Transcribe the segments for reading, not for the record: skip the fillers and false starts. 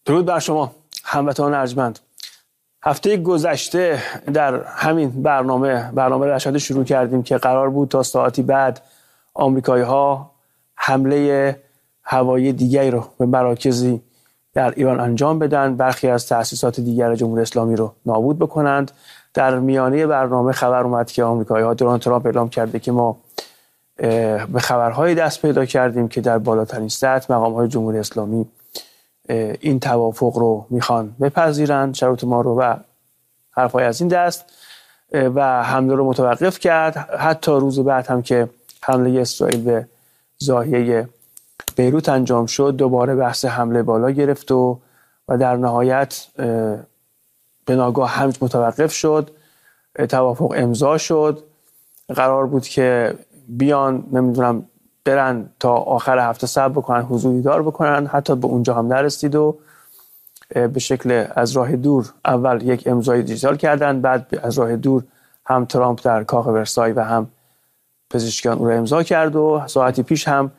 درود بر شما هموطنان ارجمند. هفته گذشته در همین برنامه رشاد شروع کردیم که قرار بود تا ساعتی بعد آمریکایی‌ها حمله هوایی دیگری رو به مراکزی در ایران انجام بدن، برخی از تأسیسات دیگر جمهوری اسلامی رو نابود بکنند. در میانه برنامه خبر اومد که آمریکایی‌ها، دونالد ترامپ اعلام کرده که ما به خبرهای دست پیدا کردیم که در بالاترین سطح مقام‌های جمهوری اسلامی این توافق رو میخوان بپذیرند، شروط ما رو و حرفای از این دست، و حمله رو متوقف کرد. حتی روز بعد هم که حمله اسرائیل به ضاحیه بیروت انجام شد، دوباره بحث حمله بالا گرفت و در نهایت به ناگاه حمله متوقف شد، توافق امضا شد. قرار بود که بیان برن تا آخر هفته صبر بکنن، حضور دیدار بکنن، حتی به اونجا هم نرسید و به شکل از راه دور اول یک امضای دیجیتال کردن، بعد از راه دور هم ترامپ در کاخ ورسای و هم پزشکیان او را امضا کرد و ساعتی پیش هم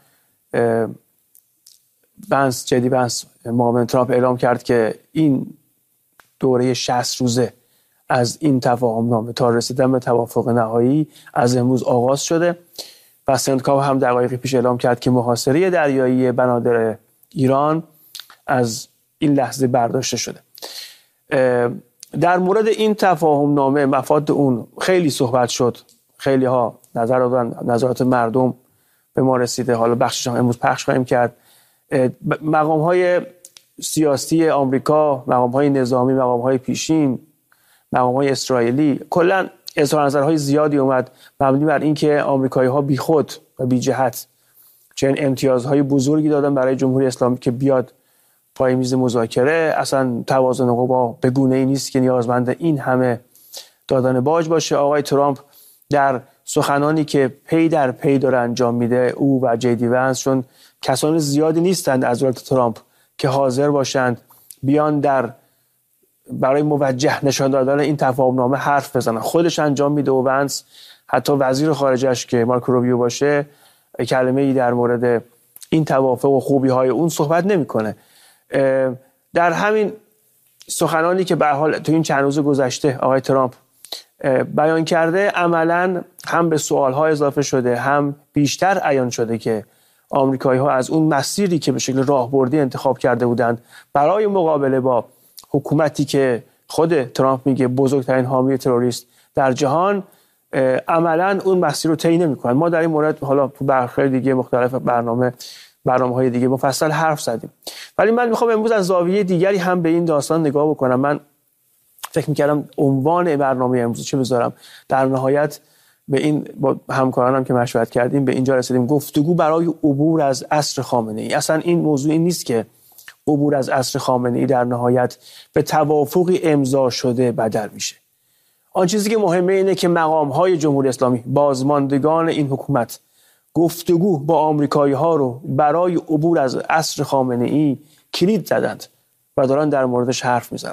جدی بنس معاون ترامپ اعلام کرد که این دوره 60 روزه از این تفاهم نامه تا رسیدن به توافق نهایی از امروز آغاز شده و سندکاو هم دقایقی پیش اعلام کرد که محاصره دریایی بنادر ایران از این لحظه برداشته شده. در مورد این تفاهم نامه، مفاد اون خیلی صحبت شد، خیلی ها نظر دادن، نظرات مردم به ما رسیده، حالا بخشش هم امروز پخش خواهیم کرد. مقام های سیاسی آمریکا، مقام های نظامی، مقام های پیشین، مقام های اسرائیلی، کلا اظهار نظرهای زیادی اومد مبنی بر اینکه آمریکایی‌ها بیخود و بی جهت چنین امتیازهای بزرگی دادن برای جمهوری اسلامی که بیاد پای میز مذاکره. اصلا توازن قوا به گونه‌ای نیست که نیازمند این همه دادن باج باشه. آقای ترامپ در سخنانی که پی در پی داره انجام میده، او و جدی بنس، چون کسان زیادی نیستند از دولت ترامپ که حاضر باشند بیان برای موجه نشان دادن این تفاهم نامه حرف بزنن، خودش انجام میده و بنس حتی وزیر خارجه‌اش که مارکو روبیو باشه کلمه‌ای در مورد این توافق و خوبی‌های اون صحبت نمی‌کنه. در همین سخنانی که به هر حال تو این چند روز گذشته آقای ترامپ بیان کرده، عملاً هم به سوال‌ها اضافه شده، هم بیشتر عیان شده که آمریکایی‌ها از اون مسیری که به شکل راهبردی انتخاب کرده بودند برای مقابله با حکومتی که خود ترامپ میگه بزرگترین حامی تروریست در جهان، عملاً اون مسیر رو طی نمی‌کنن. ما در این مورد حالا تو برخی دیگه مختلف برنامه‌های دیگه مفصل حرف زدیم، ولی من میخوام امروز از زاویه دیگری هم به این داستان نگاه بکنم. من فکر می‌کردم عنوان برنامه امروز چه بذارم، در نهایت به این با همکارانم که مشورت کردیم به اینجا رسیدیم: گفتگو برای عبور از عصر خامنه‌ای. اصلا این موضوع این نیست که عبور از عصر خامنه‌ای در نهایت به توافقی امضا شده بدل میشه. آن چیزی که مهمه اینه که مقام‌های جمهوری اسلامی، بازماندگان این حکومت، گفتگو با آمریکایی‌ها رو برای عبور از عصر خامنه‌ای کلید زدند و دارن در موردش حرف میزنن.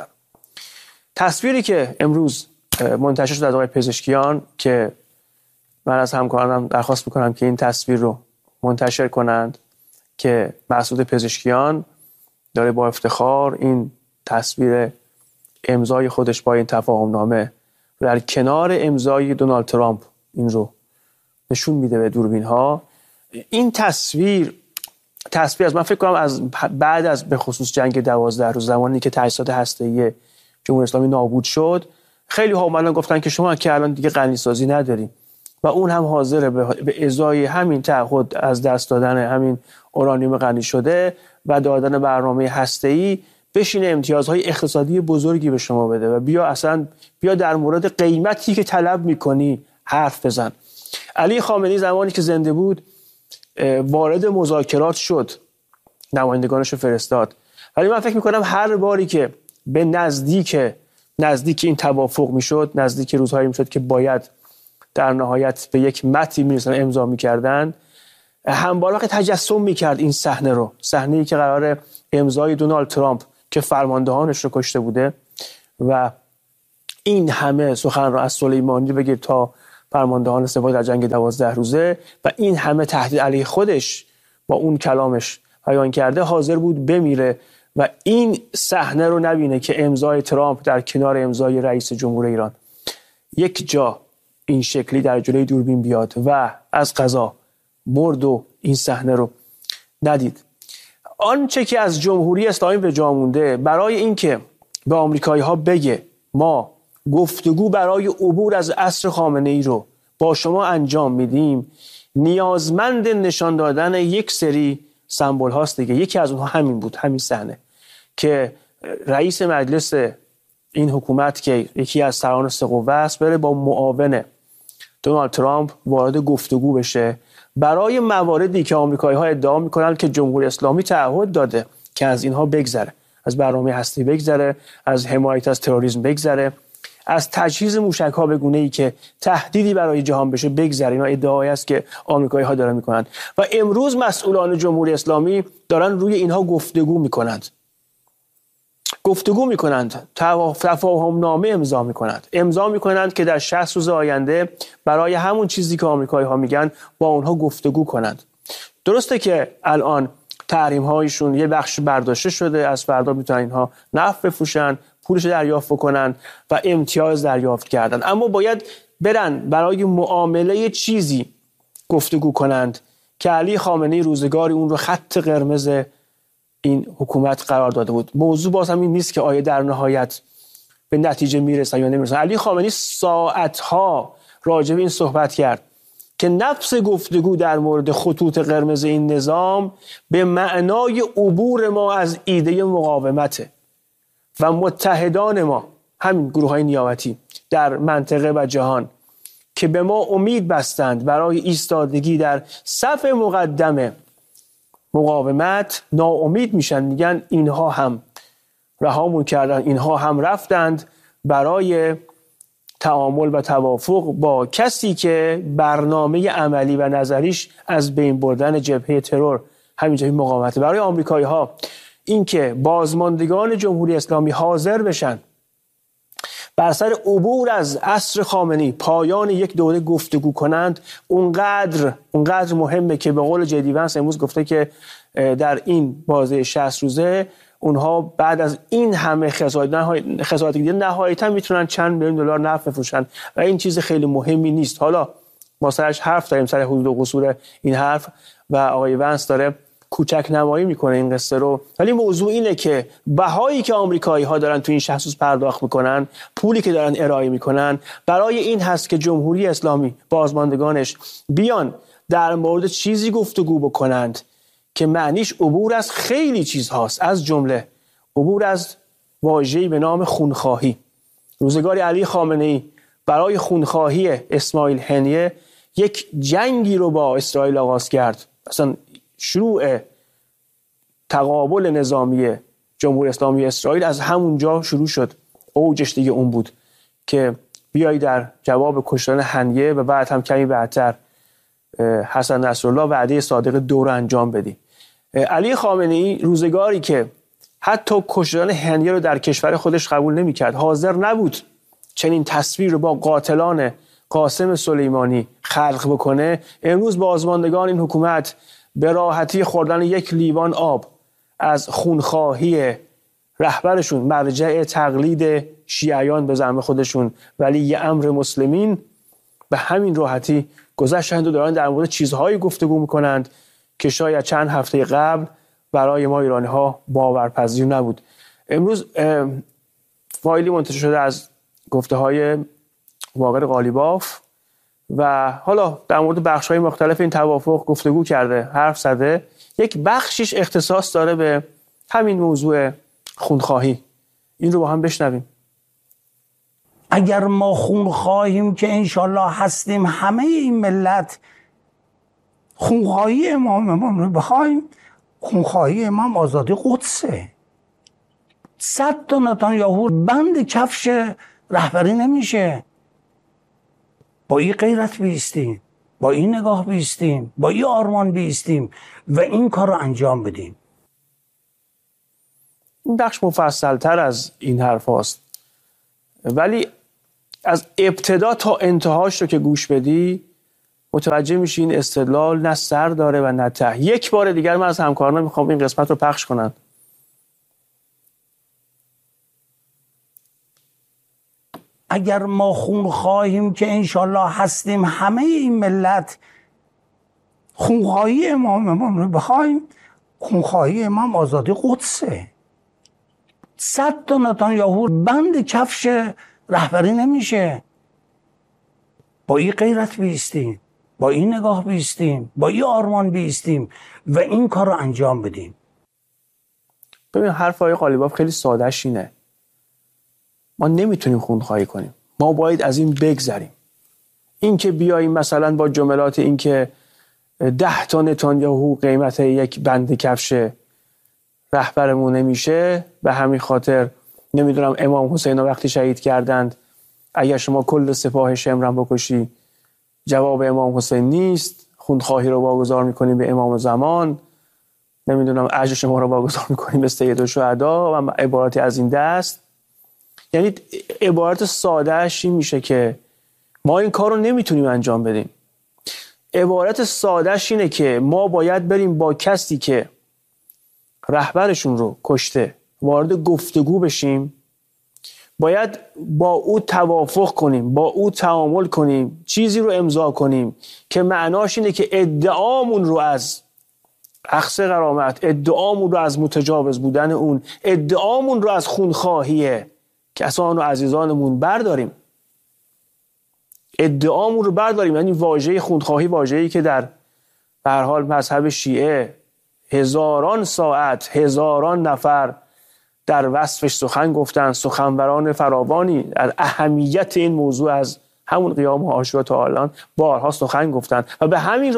تصویری که امروز منتشر شد از آقای پزشکیان که من از همکارانم درخواست میکنم که این تصویر رو منتشر کنند، که مسعود پزشکیان داره با افتخار این تصویر امضای خودش با این تفاهم نامه در کنار امضای دونالد ترامپ این رو نشون میده به دوربین ها. این تصویر از من فکر کنم از بعد از به خصوص جنگ 12 روز، زمانی که تأسیسات هسته‌ای جمهوری اسلامی نابود شد، خیلی ها اومدن گفتن که شما که الان دیگه غنیسازی نداریم و اون هم حاضره به ازای همین تعهد از دست دادن همین اورانیوم غنی شده و دادن برنامه هسته‌ای بشینه امتیازهای اقتصادی بزرگی به شما بده و بیا در مورد قیمتی که طلب میکنی حرف بزن. علی خامنه‌ای زمانی که زنده بود وارد مذاکرات شد، نمایندگانش رو فرستاد، ولی من فکر میکنم هر باری که به نزدیک این توافق میشد، نزدیک روزهایی میشد که باید در نهایت به یک متنی میرسن امضا میکردن، همواره تجسم میکرد این صحنه‌ای که قراره امضای دونالد ترامپ که فرماندهانش رو کشته بوده و این همه سخن رو از سلیمانی بگیر تا فرماندهان سپاه در جنگ 12 روزه و این همه تهدید علیه خودش با اون کلامش بیان کرده، حاضر بود بمیره و این صحنه رو نبینه که امضای ترامپ در کنار امضای رئیس جمهور ایران یک جا این شکلی در جلوی دوربین بیاد و از قضا مرد و این صحنه رو ندید. آنچه که از جمهوری اسلامی به جا مونده برای اینکه به آمریکایی‌ها بگه ما گفتگو برای عبور از عصر خامنه‌ای رو با شما انجام میدیم، نیازمند نشان دادن یک سری سمبل هاست دیگه. یکی از اونها همین بود، همین صحنه که رئیس مجلس این حکومت که یکی از سران سه قوه است بره با معاون دونالد ترامپ وارد گفتگو بشه برای مواردی که آمریکایی‌ها ادعا میکنن که جمهوری اسلامی تعهد داده که از اینها بگذره، از برنامه هستی بگذره، از حمایت از تروریسم بگذره، از تجهیز موشک‌ها به گونه‌ای که تهدیدی برای جهان بشه بگذره. اینا ادعایی است که آمریکایی‌ها دارن میکنن و امروز مسئولان جمهوری اسلامی دارن روی اینها گفتگو میکنند، تفاهم نامه امضا میکنند که در 60 روز آینده برای همون چیزی که آمریکایی‌ها میگن با اونها گفتگو کنند. درسته که الان تحریم هایشون یه بخش برداشته شده، از فردا میتونن اینها نفت بفروشن، پولش دریافت بکنن و امتیاز دریافت کردن، اما باید برن برای معامله چیزی گفتگو کنند که علی خامنه‌ای روزگاری اون رو خط قرمز این حکومت قرار داده بود. موضوع باز هم این نیست که آیا در نهایت به نتیجه میرسن یا نمیرسن. علی خامنه‌ای ساعتها راجع به این صحبت کرد که نفس گفتگو در مورد خطوط قرمز این نظام به معنای عبور ما از ایده مقاومته و متحدان ما، همین گروه‌های نیابتی در منطقه و جهان که به ما امید بستند برای ایستادگی در صف مقدم مقاومت، ناامید میشن، میگن اینها هم رهامون کردن، اینها هم رفتند برای تعامل و توافق با کسی که برنامه عملی و نظریش از بین بردن جبهه ترور همینجوری مقاومت. برای آمریکایی‌ها این که بازماندگان جمهوری اسلامی حاضر بشن بر سر عبور از عصر خامنه‌ای، پایان یک دوره گفتگو کنند، اونقدر مهمه که به قول جدی ونس امروز گفته که در این بازه 60 روزه اونها بعد از این همه خسارت دیده نهایتا میتونن چند میلیون دلار نفت بفروشن و این چیز خیلی مهمی نیست. حالا ما سرش حرف داریم، سر حدود و قصور این حرف، و آقای ونس داره کوچک نمایی میکنه این قصه رو، ولی موضوع اینه که بهایی که آمریکایی‌ها دارن تو این 60 روز پرداخت میکنن، پولی که دارن ارائه میکنن، برای این هست که جمهوری اسلامی بازماندگانش بیان در مورد چیزی گفتگو بکنند که معنیش عبور از خیلی چیز هاست، از جمله عبور از واژه‌ای به نام خونخواهی. روزگاری علی خامنه‌ای برای خونخواهی اسماعیل هنیه یک جنگی رو با اسرائیل آغاز کرد. اصلا شروع تقابل نظامی جمهوری اسلامی اسرائیل از همونجا شروع شد. اوجش دیگه اون بود که بیایی در جواب کشتن هنیه و بعد هم کمی بعدتر حسن نصرالله وعده صادق دو رو انجام بدی. علی خامنه‌ای روزگاری که حتی کشتن هنیه رو در کشور خودش قبول نمی‌کرد، حاضر نبود چنین تصویر رو با قاتلان قاسم سلیمانی خلق بکنه، امروز بازماندگان این حکومت به راحتی خوردن یک لیوان آب از خونخواهی رهبرشون، مرجع تقلید شیعیان به زعم خودشون ولی امر مسلمین، به همین راحتی گذشتند و دارن در مورد چیزهایی گفتگو میکنند که شاید چند هفته قبل برای ما ایرانی ها باورپذیر نبود. امروز فایلی منتشر شده از گفته های باقر قالیباف و حالا در مورد بخش‌های مختلف این توافق گفتگو کرده، حرف زده. یک بخشش اختصاص داره به همین موضوع خونخواهی. این رو با هم بشنویم. اگر ما خونخواهیم که انشالله هستیم، همه این ملت خونخواهی امام رو بخوایم، خونخواهی امام آزادی قدسه. 100 تا نتانیاهو بند کفش رهبری نمیشه. با این غیرت بیستیم، با این نگاه بیستیم، با این آرمان بیستیم و این کار رو انجام بدیم. این بخش مفصل‌تر از این حرف هاست، ولی از ابتدا تا انتهاش رو که گوش بدی متوجه میشی این استدلال نه سر داره و نه ته. یک بار دیگر من از همکارانم میخوام این قسمت رو پخش کنن. اگر ما خون خواهیم که انشالله هستیم، همه این ملت خونخواهی امام رو بخوایم، خونخواهی امام آزادی قدسه. 100 تا نتانیاهو بند کفش رهبری نمیشه. با این غیرت بیستیم، با این نگاه بیستیم، با این آرمان بیستیم و این کار رو انجام بدیم. ببین حرف آقای قالیباف خیلی سادهش اینه، ما نمیتونیم خونخواهی کنیم، ما باید از این بگذریم. این که بیاییم مثلا با جملات این که 10 تا نتانیاهو قیمت یک بند کفش رهبرمون نمیشه، به همین خاطر نمیدونم امام حسین وقتی شهید کردند اگر شما کل سپاه شمرم بکشی جواب امام حسین نیست، خونخواهی رو واگذار میکنیم به امام زمان، نمیدونم اجر شما رو واگذار میکنیم به سید الشهدا و عبارتی از این دست. یعنی عبارت سادهش این میشه که ما این کار رو نمیتونیم انجام بدیم. عبارت سادهش اینه که ما باید بریم با کسی که رهبرشون رو کشته وارد گفتگو بشیم، باید با او توافق کنیم، با او تعامل کنیم، چیزی رو امضا کنیم که معناش اینه که ادعامون رو از اخذ غرامت، ادعامون رو از متجاوز بودن اون، ادعامون رو از خونخواهی کسان و عزیزانمون برداریم. ادعامون رو برداریم. یعنی واژه خونخواهی واژه‌ای که در به هر حال مذهب شیعه هزاران ساعت، هزاران نفر در وصفش سخن گفتن، سخنوران فراوانی از اهمیت این موضوع از همون قیام عاشورا تا الان بارها سخن گفتن و به همین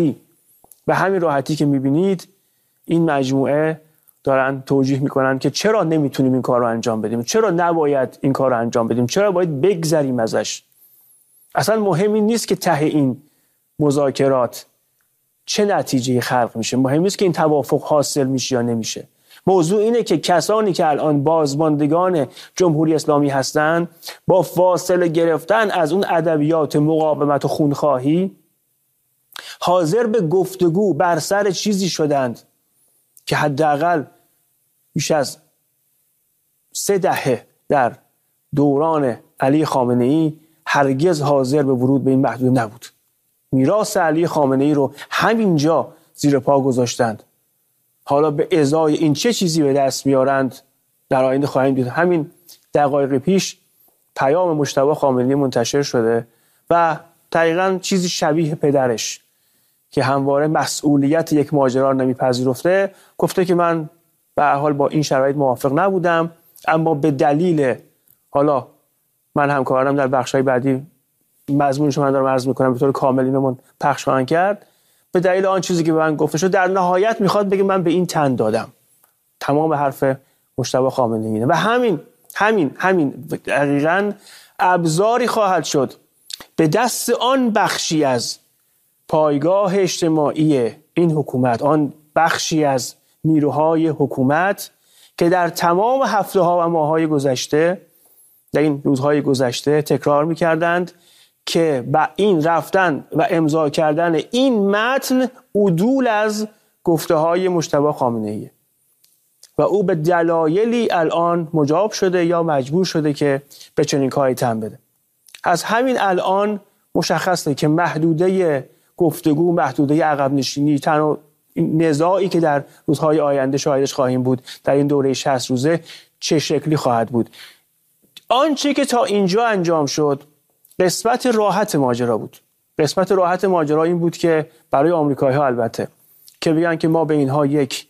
راحتی که میبینید این مجموعه دارن توجیه میکنن که چرا نمیتونیم این کار رو انجام بدیم، چرا نباید این کار رو انجام بدیم، چرا باید بگذریم ازش. اصلا مهم این نیست که ته این مذاکرات چه نتیجه خلق میشه، مهم نیست که این توافق حاصل میشه یا نمیشه. موضوع اینه که کسانی که الان بازماندگان جمهوری اسلامی هستند با فاصله گرفتن از اون ادبیات مقاومت و خونخواهی حاضر به گفتگو بر سر چیزی شدند که حداقل بیش از 3 دهه در دوران علی خامنه‌ای هرگز حاضر به ورود به این محدوده نبود. میراث علی خامنه‌ای رو همینجا زیر پا گذاشتند. حالا به ازای این چه چیزی به دست میارند در آینده خواهیم دید. همین دقایق پیش پیام مجتبی خامنه‌ای منتشر شده و دقیقاً چیزی شبیه پدرش که همواره مسئولیت یک ماجرا نمیپذیرفته گفته که من به هر حال با این شرایط موافق نبودم، اما به دلیل حالا من همکارم در بخش‌های بعدی مضمونش من دارم عرض میکنم به طور کامل اینو پخش خواهند کرد، به دلیل آن چیزی که به من گفته شد در نهایت میخواد بگه من به این تن دادم. تمام حرف مجتبی خامنه‌ای و همین دقیقاً ابزاری خواهد شد به دست آن بخشی از پایگاه اجتماعی این حکومت، آن بخشی از نیروهای حکومت که در تمام هفته‌ها و ماه‌های گذشته، در این روزهای گذشته تکرار می‌کردند که با این رفتن و امضا کردن این متن عدول از گفته‌های مجتبی خامنه‌ای و او به دلایلی الان مجاب شده یا مجبور شده که به چنین کاری تن بده. از همین الان مشخصه که محدوده گفتگو، محدوده عقب نشینی، تنها نزاعی که در روزهای آینده شاهدش خواهیم بود در این دوره 60 روزه چه شکلی خواهد بود. آنچه که تا اینجا انجام شد قسمت راحت ماجرا بود. قسمت راحت ماجرا این بود که برای آمریکایی‌ها البته که بگن که ما به اینها یک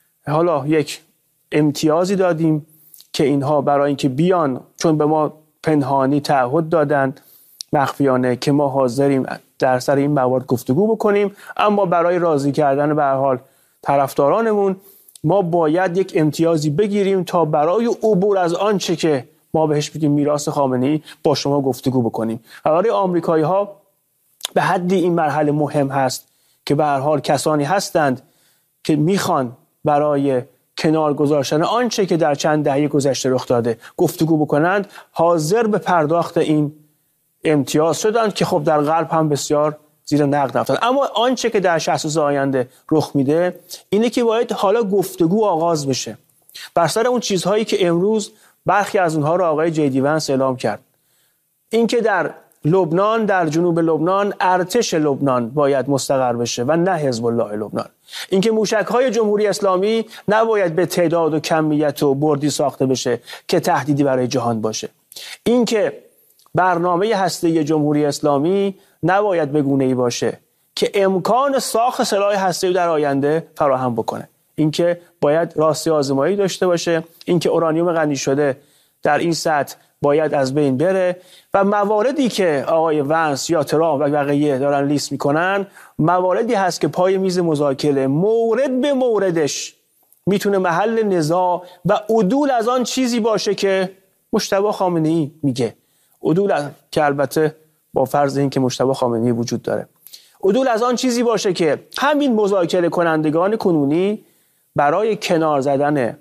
امتیازی دادیم که اینها برای اینکه بیان، چون به ما پنهانی تعهد دادن مخفیانه که ما حاضریم در سر این موارد گفتگو بکنیم، اما برای راضی کردن به هر حال طرفدارانمون ما باید یک امتیازی بگیریم تا برای عبور از آنچه که ما بهش میگیم میراث خامنه‌ای با شما گفتگو بکنیم. برای آمریکایی‌ها به حدی این مرحله مهم هست که به هر حال کسانی هستند که میخوان برای کنار گذاشتن آنچه که در چند دهه گذشته رخ داده گفتگو بکنند، حاضر به پرداخت این امتیاز شدند که خب در غرب هم بسیار زیر نقد رفتند. اما آنچه که در 60 روز آینده رخ میده اینه که باید حالا گفتگو آغاز بشه بر سر اون چیزهایی که امروز برخی از اونها رو آقای جیدی ونس اعلام کرد. اینکه در لبنان، در جنوب لبنان، ارتش لبنان باید مستقر بشه و نه حزب الله لبنان. اینکه موشک‌های جمهوری اسلامی نباید به تعداد و کمیت و بردی ساخته بشه که تهدیدی برای جهان باشه. اینکه برنامه هسته‌ای جمهوری اسلامی نباید به گونه‌ای باشه که امکان ساخت سلاح هسته‌ای در آینده فراهم بکنه. اینکه باید راستی آزمایی داشته باشه، اینکه اورانیوم غنی شده در این سطح باید از بین بره و مواردی که آقای ونس یا ترامپ و بقیه دارن لیست میکنن مواردی هست که پای میز مذاکره مورد به موردش میتونه محل نزاع و عدول از آن چیزی باشه که مجتبی خامنه‌ای میگه. عدول که البته با فرض این که مجتبی خامنه‌ای وجود داره، عدول از آن چیزی باشه که همین مذاکره کنندگان کنونی برای کنار زدن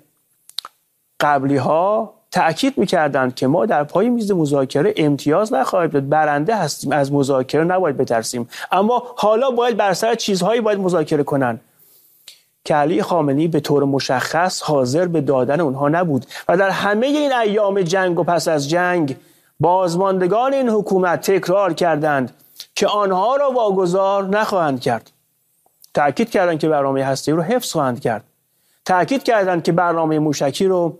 قبلی ها تأکید می‌کردند که ما در پای میز مذاکره امتیاز نخواهیم داد، برنده هستیم، از مذاکره نباید بترسیم، اما حالا باید بر سر چیزهایی باید مذاکره کنن که علی خامنه‌ای به طور مشخص حاضر به دادن اونها نبود و در همه این ایام جنگ و پس از جنگ بازماندگان این حکومت تکرار کردند که آنها را واگذار نخواهند کرد. تأکید کردند که برنامه هسته‌ای رو حفظ خواهند کرد. تأکید کردند که برنامه موشکی رو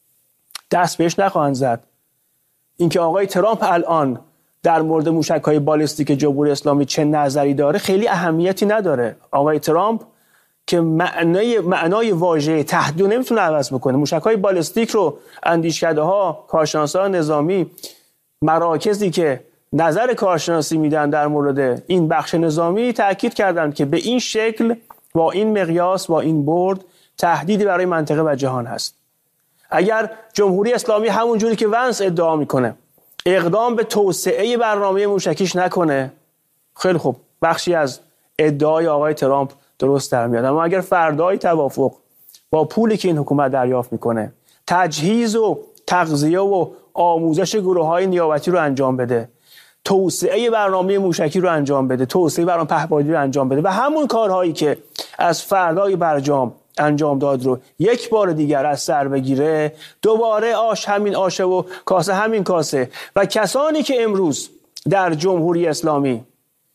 دست بهش نخواهند زد. اینکه آقای ترامپ الان در مورد موشک‌های بالستیک جمهوری اسلامی چه نظری داره خیلی اهمیتی نداره. آقای ترامپ که معنای واژه تهدید نمیتونه عوض بکنه. موشک‌های بالستیک رو اندیشکده‌ها، کارشناسان نظامی، مراکزی که نظر کارشناسی میدن در مورد این بخش نظامی تأکید کردند که به این شکل، با این مقیاس، با این برد تهدیدی برای منطقه و جهان هست. اگر جمهوری اسلامی همون جوری که ونس ادعا میکنه اقدام به توسعه برنامه موشکیش نکنه، خیلی خوب، بخشی از ادعای آقای ترامپ درست در میاد. اما اگر فردای توافق با پولی که این حکومت دریافت میکنه تجهیز و تغذیه و آموزش گروه‌های نیابتی رو انجام بده، توسعه برنامه موشکی رو انجام بده، توسعه برنامه پهپادی رو انجام بده و همون کارهایی که از فردای برجام انجام داد رو یک بار دیگر از سر بگیره، دوباره آش همین آشه و کاسه همین کاسه و کسانی که امروز در جمهوری اسلامی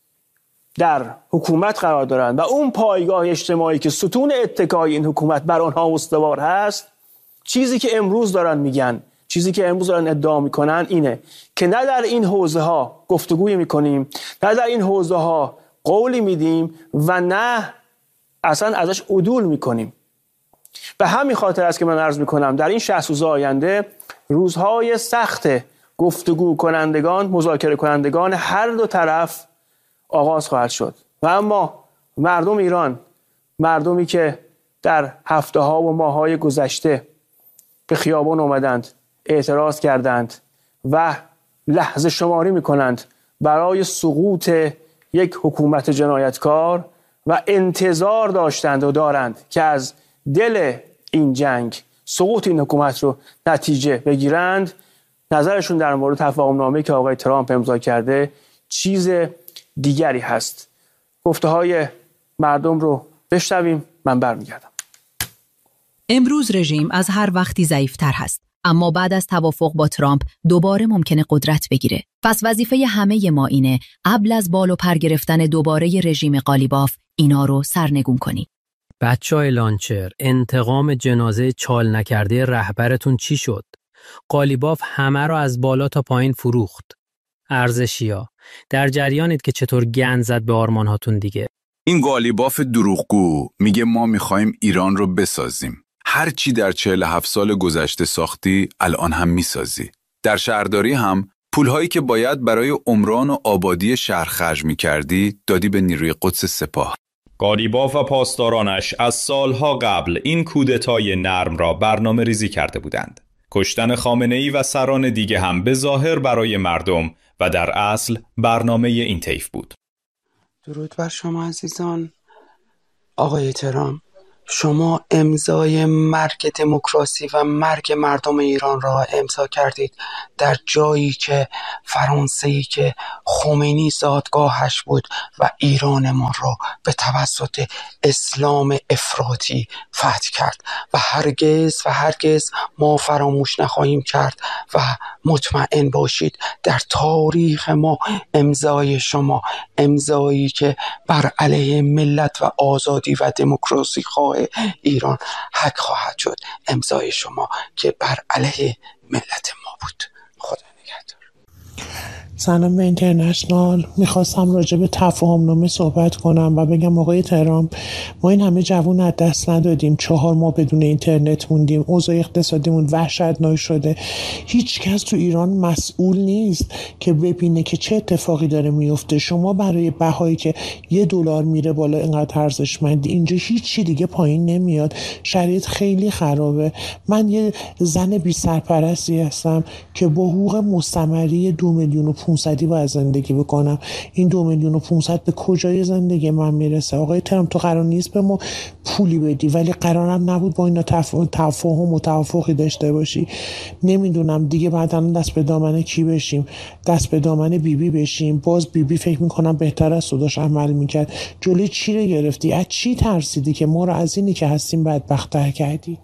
در حکومت قرار دارند و اون پایگاه اجتماعی که ستون اتکای این حکومت بر آنها استوار هست، چیزی که امروز دارن میگن، چیزی که امروز دارن ادعا میکنن اینه که نه در این حوزه ها گفتگوی میکنیم، نه در این حوزه ها قولی میدیم و نه اصلا ازش عدول میکنیم. به همین خاطر است که من عرض میکنم در این 60 روز آینده روزهای سخت گفتگو کنندگان، مذاکره کنندگان هر دو طرف آغاز خواهد شد و اما مردم ایران، مردمی که در هفته ها و ماه های گذشته به خیابان آمدند، اعتراض کردند و لحظه شماری میکنند برای سقوط یک حکومت جنایتکار و انتظار داشتند و دارند که از دل این جنگ سقوط این حکومت رو نتیجه بگیرند، نظرشون در مورد تفاهم‌نامه‌ای که آقای ترامپ امضا کرده چیز دیگری هست. گفته‌های مردم رو بشنویم، من برمیگردم. امروز رژیم از هر وقتی ضعیف‌تر هست، اما بعد از توافق با ترامپ دوباره ممکنه قدرت بگیره. پس وظیفه همه ما اینه قبل از بال و پر گرفتن دوباره رژیم قالیباف اینا رو سرنگون کنی. بچه‌های لانچر، انتقام جنازه چال نکرده رهبرتون چی شد؟ قالیباف همه رو از بالا تا پایین فروخت. ارزشیا، در جریانید که چطور گند زد به آرمانهاتون دیگه. این قالیباف دروغگو میگه ما میخوایم ایران رو بسازیم. هر چی در 47 سال گذشته ساختی الان هم میسازی. در شهرداری هم پولهایی که باید برای عمران و آبادی شهر خرج میکردی دادی به نیروی قدس سپاه. قالیباف و پاسدارانش از سالها قبل این کودتای نرم را برنامه ریزی کرده بودند. کشتن خامنه‌ای و سران دیگه هم به ظاهر برای مردم و در اصل برنامه این طیف بود. درود بر شما عزیزان. آقای ترامپ، شما امضای مرگ دموکراسی و مرگ مردم ایران را امضا کردید در جایی که فرانسه‌ای که خمینی زادگاهش بود و ایران ما را به توسط اسلام افراطی فتح کرد و هرگز ما فراموش نخواهیم کرد و مطمئن باشید در تاریخ ما امضای شما، امضایی که بر علیه ملت و آزادی و دموکراسی خواه ایران حق خواهد شد، امضای شما که بر علیه ملت ما بود. خدا نگهدار. سلام به اینترنشنال. میخواستم راجع به تفاهمنامه صحبت کنم و بگم آقای ترامپ، ما این همه جوون از دست ندادیم، 4 ماه بدون اینترنت موندیم، اوضاع اقتصادیمون وحشتناک شده. هیچ کس تو ایران مسئول نیست که ببینه که چه اتفاقی داره میفته. شما برای بهایی که $1 میره بالا اینقدر ارزشمندی، اینجا هیچی دیگه پایین نمیاد. شرایط خیلی خرابه. من یه زن بی سرپرستی هستم که با حقوق مستمری 2,500,000 باید زندگی بکنم. این 2,500,000 به کجای زندگی من میرسه؟ آقای ترامپ، تو قرار نیست به ما پولی بدی، ولی قرارم نبود با اینا تفاهم و توافقی داشته باشی. نمیدونم دیگه بعدا دست به دامن کی بشیم؟ دست به دامن بیبی بشیم؟ باز بیبی فکر میکنم بهتر از صداش عمل میکرد. جلوی چی رو گرفتی؟ از چی ترسیدی که ما رو از اینی که هستیم بدبخت‌تر کردی؟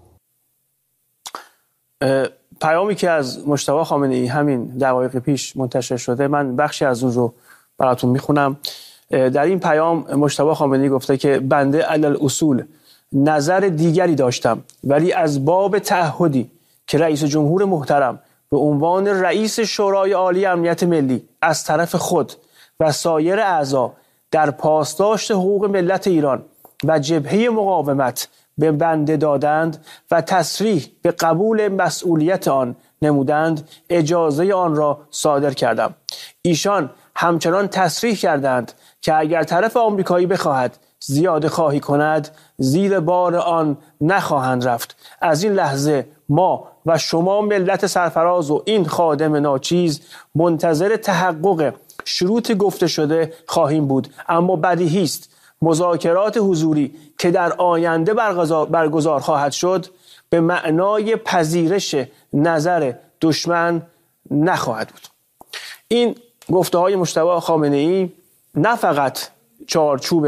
پیامی که از مجتبی خامنه‌ای همین دقایق پیش منتشر شده، من بخشی از اون رو براتون میخونم. در این پیام مجتبی خامنه‌ای گفته که بنده علل اصول نظر دیگری داشتم، ولی از باب تعهدی که رئیس جمهور محترم به عنوان رئیس شورای عالی امنیت ملی از طرف خود و سایر اعضا در پاسداشت حقوق ملت ایران و جبهه مقاومت به بنده دادند و تصریح به قبول مسئولیت آن نمودند، اجازه آن را صادر کردم. ایشان همچنان تصریح کردند که اگر طرف آمریکایی بخواهد زیاده خواهی کند، زیر بار آن نخواهند رفت. از این لحظه ما و شما ملت سرفراز و این خادم ناچیز منتظر تحقق شروط گفته شده خواهیم بود. اما بدیهی است مذاکرات حضوری که در آینده برگزار خواهد شد به معنای پذیرش نظر دشمن نخواهد بود. این گفته های مجتبی خامنه‌ای نه فقط چارچوب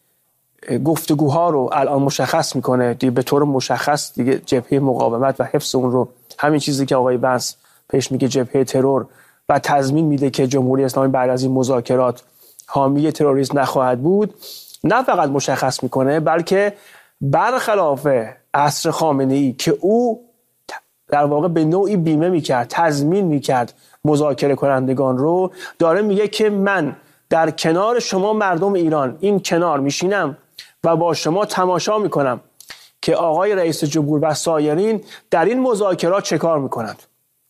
گفتگوها رو الان مشخص میکنه، به طور مشخص دیگه جبهه مقاومت و حفظ اون رو، همین چیزی که آقای بنس پیش میگه جبهه ترور، و تضمین میده که جمهوری اسلامی بعد از این مذاکرات حامی تروریسم نخواهد بود، نه فقط مشخص میکنه، بلکه برخلاف عصر خامنه‌ای که او در واقع به نوعی بیمه میکرد، تضمین میکرد مذاکره کنندگان رو، داره میگه که من در کنار شما مردم ایران این کنار میشینم و با شما تماشا میکنم که آقای رئیس جمهور و سایرین در این مذاکرات چه کار میکنند.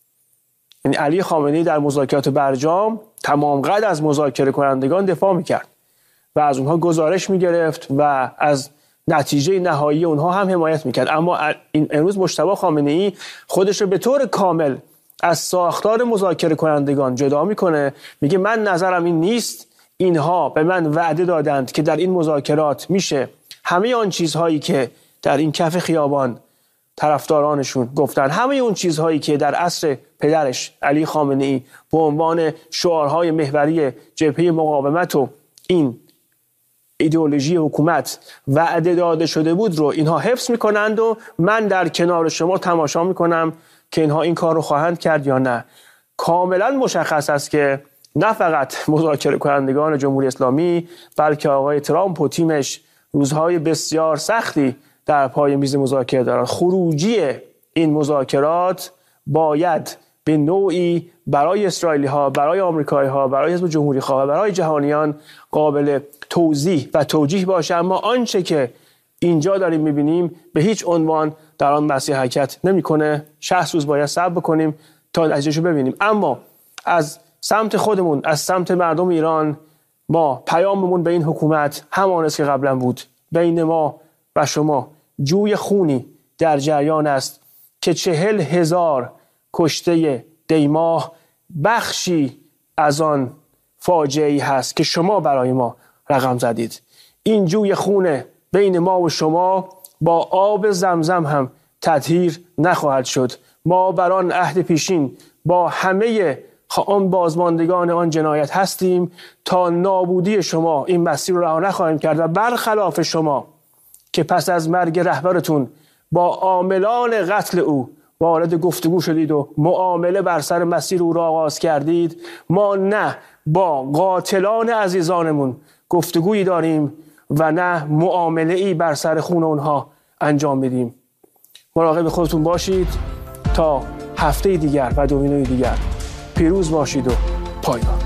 یعنی علی خامنه‌ای در مذاکرات برجام تمام قد از مذاکره کنندگان دفاع میکرد و از اونها گزارش میگرفت و از نتیجه نهایی اونها هم حمایت میکرد. اما امروز مجتبی خامنه‌ای خودش رو به طور کامل از ساختار مذاکره کنندگان جدا میکنه، میگه من نظرم این نیست، اینها به من وعده دادند که در این مذاکرات میشه همه آن چیزهایی که در این کف خیابان طرفدارانشون گفتن، همه اون چیزهایی که در عصر پدرش علی خامنه‌ای به عنوان شعارهای محوری جبهه مقاومت و این ایدئولوژی حکومت وعده داده شده بود رو اینها حفظ میکنند و من در کنار شما تماشا میکنم که اینها این کار رو خواهند کرد یا نه. کاملا مشخص است که نه فقط مذاکره کنندگان جمهوری اسلامی، بلکه آقای ترامپ و تیمش روزهای بسیار سختی در پای میز مذاکره دارند. خروجی این مذاکرات باید به نوعی برای اسرائیلی ها، برای آمریکایی ها، برای حزب جمهوری خواه و برای جهانیان قابل توضیح و توجیه باشه. اما آنچه که اینجا داریم میبینیم به هیچ عنوان در آن مسیر حرکت نمیکنه. 60 روز باید صبر بکنیم تا نتیجهشو ببینیم. اما از سمت خودمون، از سمت مردم ایران، ما پیاممون به این حکومت همان است که قبلا بود. بین ما و شما جوی خونی در جریان است که 40,000 کشته دیماه بخشی از آن فاجعه‌ای هست که شما برای ما رقم زدید. این جوی خون بین ما و شما با آب زمزم هم تطهیر نخواهد شد. ما بر آن عهد پیشین با همه آن بازماندگان آن جنایت هستیم تا نابودی شما این مسیر رو رها نخواهیم کرد و برخلاف شما که پس از مرگ رهبرتون با عاملان قتل او وارد گفتگو شدید و معامله بر سر مسیر او را آغاز کردید، ما نه با قاتلان عزیزانمون گفتگویی داریم و نه معامله ای بر سر خون اونها انجام بدیم. مراقب خودتون باشید تا هفته دیگر و دومینوی دیگر. پیروز باشید و پایدار.